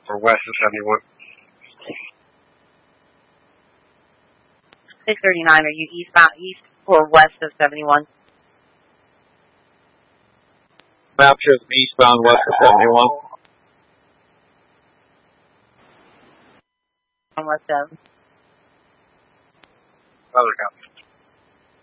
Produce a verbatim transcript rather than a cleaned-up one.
or west of seventy-one. six thirty-nine, are you eastbound, east or west of seventy-one? Map shows me eastbound west of seventy-one. On west of? Other copy.